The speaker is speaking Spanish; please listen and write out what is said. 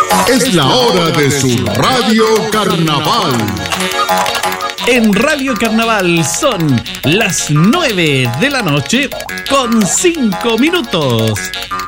Es la hora de su Radio Carnaval. En Radio Carnaval son las 9 de la noche con 5 minutos.